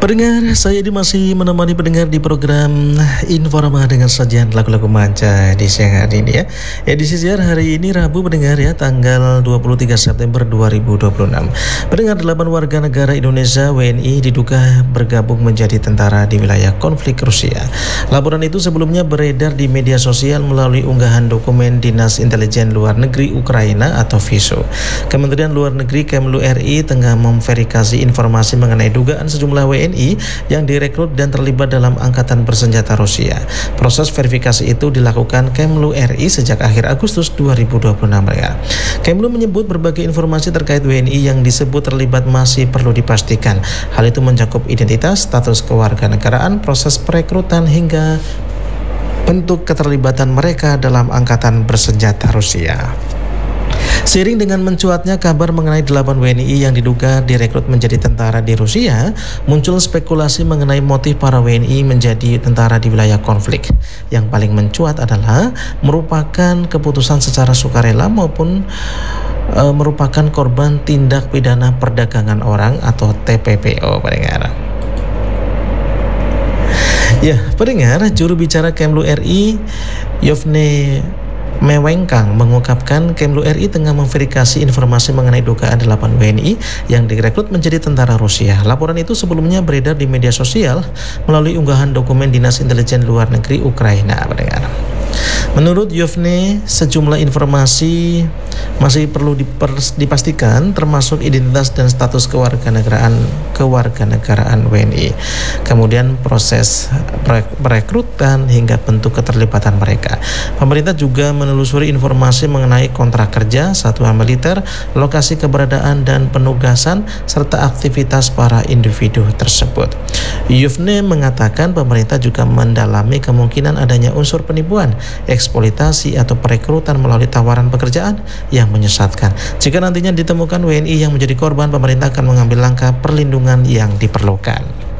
Pendengar, saya masih menemani pendengar di program Informa dengan sajian lagu-lagu manca di siang hari ini ya. Edisi siang hari ini Rabu pendengar ya, tanggal 23 September 2026. Pendengar 8 warga negara Indonesia WNI diduga bergabung menjadi tentara di wilayah konflik Rusia. Laporan itu sebelumnya beredar di media sosial melalui unggahan dokumen Dinas Intelijen Luar Negeri Ukraina atau VISO. Kementerian Luar Negeri Kemlu RI tengah memverifikasi informasi mengenai dugaan sejumlah WNI yang direkrut dan terlibat dalam angkatan bersenjata Rusia. Proses verifikasi itu dilakukan Kemlu RI sejak akhir Agustus 2026 ya. Kemlu menyebut berbagai informasi terkait WNI yang disebut terlibat masih perlu dipastikan. Hal itu mencakup identitas, status kewarganegaraan, proses perekrutan hingga bentuk keterlibatan mereka dalam angkatan bersenjata Rusia. Seiring dengan mencuatnya kabar mengenai 8 WNI yang diduga direkrut menjadi tentara di Rusia, muncul spekulasi mengenai motif para WNI menjadi tentara di wilayah konflik. Yang paling mencuat adalah merupakan keputusan secara sukarela maupun merupakan korban tindak pidana perdagangan orang atau TPPO, pendengar. Ya, pendengar, juru bicara Kemlu RI, Yovne Mewengkang mengungkapkan Kemlu RI tengah memverifikasi informasi mengenai dugaan 8 WNI yang direkrut menjadi tentara Rusia. Laporan itu sebelumnya beredar di media sosial melalui unggahan dokumen Dinas Intelijen Luar Negeri Ukraina, pendengar. Menurut Yovne, sejumlah informasi masih perlu dipastikan, termasuk identitas dan status kewarganegaraan WNI. Kemudian proses perekrutan hingga bentuk keterlibatan mereka. Pemerintah juga menelusuri informasi mengenai kontrak kerja, satuan militer, lokasi keberadaan dan penugasan, serta aktivitas para individu tersebut. Yovne mengatakan pemerintah juga mendalami kemungkinan adanya unsur penipuan, eksploitasi atau perekrutan melalui tawaran pekerjaan yang menyesatkan. Jika nantinya ditemukan WNI yang menjadi korban, pemerintah akan mengambil langkah perlindungan yang diperlukan.